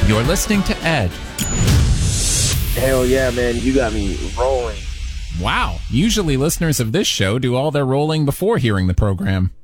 You're listening to Ed. Hell yeah, man. You got me rolling. Wow. Usually listeners of this show do all their rolling before hearing the program.